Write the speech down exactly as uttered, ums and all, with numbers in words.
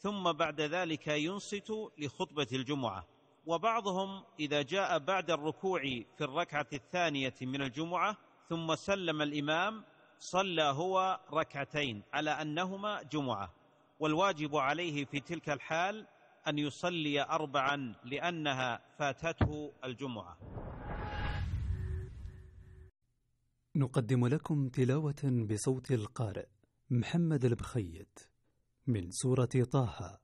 ثم بعد ذلك ينصت لخطبة الجمعة. وبعضهم إذا جاء بعد الركوع في الركعة الثانية من الجمعة ثم سلم الإمام صلى هو ركعتين على أنهما جمعة، والواجب عليه في تلك الحال أن يصلي أربعا لأنها فاتته الجمعة. نقدم لكم تلاوة بصوت القارئ محمد البخيت من سورة طه،